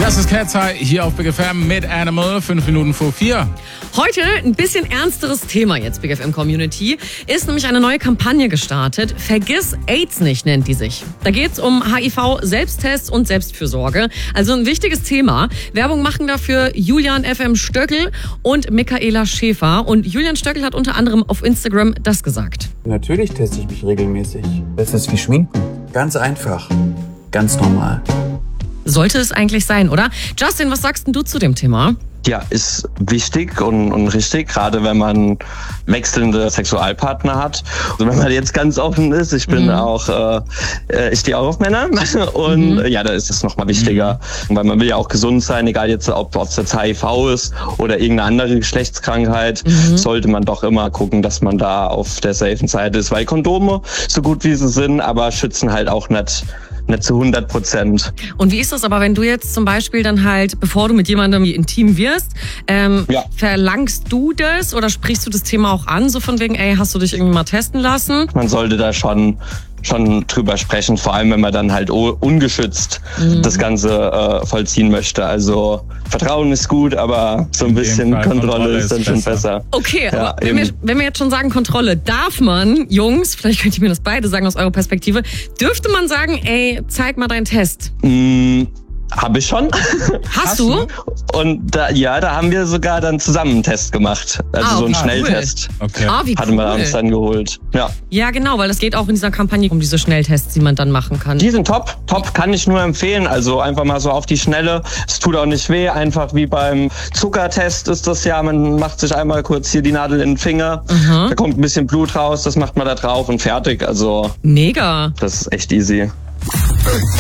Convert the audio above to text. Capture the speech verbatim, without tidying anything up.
Das ist Cat's Eye hier auf Big F M mit Animal, fünf Minuten vor vier. Heute ein bisschen ernsteres Thema jetzt, Big F M Community. Ist nämlich eine neue Kampagne gestartet. Vergiss AIDS nicht, nennt die sich. Da geht's um H I V-Selbsttests und Selbstfürsorge. Also ein wichtiges Thema. Werbung machen dafür Julian F M Stöckel und Michaela Schäfer. Und Julian Stöckel hat unter anderem auf Instagram das gesagt. Natürlich teste ich mich regelmäßig. Das ist wie Schminken. Ganz einfach. Ganz normal. Sollte es eigentlich sein, oder? Justin, was sagst denn du zu dem Thema? Ja, ist wichtig und, und richtig, gerade wenn man wechselnde Sexualpartner hat. Also wenn man jetzt ganz offen ist, ich bin mhm. auch, äh, ich stehe auch auf Männer und mhm. ja, da ist es nochmal wichtiger, mhm. weil man will ja auch gesund sein, egal jetzt, ob es jetzt H I V ist oder irgendeine andere Geschlechtskrankheit, mhm. sollte man doch immer gucken, dass man da auf der safen Seite ist, weil Kondome, so gut wie sie sind, aber schützen halt auch nicht nicht zu hundert Prozent. Und wie ist das aber, wenn du jetzt zum Beispiel dann halt, bevor du mit jemandem intim wirst, ähm, ja. verlangst du das oder sprichst du das Thema auch an, so von wegen, ey, hast du dich irgendwie mal testen lassen? Man sollte da schon schon drüber sprechen, vor allem wenn man dann halt ungeschützt mhm. das Ganze äh, vollziehen möchte. Also Vertrauen ist gut, aber so ein bisschen Kontrolle, Kontrolle ist dann ist schon besser. Okay, ja, aber wenn wir, wenn wir jetzt schon sagen Kontrolle, darf man, Jungs, vielleicht könnt ihr mir das beide sagen aus eurer Perspektive, dürfte man sagen, ey, zeig mal deinen Test? Mm. Habe ich schon. Hast, Hast du? Und da, ja, da haben wir sogar dann zusammen einen Test gemacht. Also ah, okay. so einen Schnelltest. Cool. Okay. Ah, wie Hatten cool. wir uns dann geholt. Ja. Ja, genau, weil es geht auch in dieser Kampagne um diese Schnelltests, die man dann machen kann. Die sind top. Top kann ich nur empfehlen. Also einfach mal so auf die Schnelle. Es tut auch nicht weh. Einfach wie beim Zuckertest ist das ja. Man macht sich einmal kurz hier die Nadel in den Finger. Mhm. Da kommt ein bisschen Blut raus. Das macht man da drauf und fertig. Also mega. Das ist echt easy.